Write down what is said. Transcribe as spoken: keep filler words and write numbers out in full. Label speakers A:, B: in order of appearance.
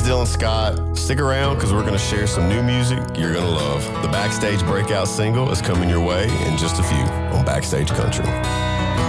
A: Dylan Scott. Stick around because we're going to share some new music you're going to love. The Backstage breakout single is coming your way in just a few on Backstage Country.